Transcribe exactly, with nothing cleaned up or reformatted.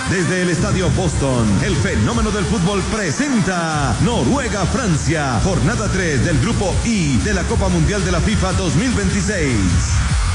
Desde el Estadio Boston, el fenómeno del fútbol presenta Noruega-Francia, jornada tres del Grupo I de la Copa Mundial de la FIFA dos mil veintiséis.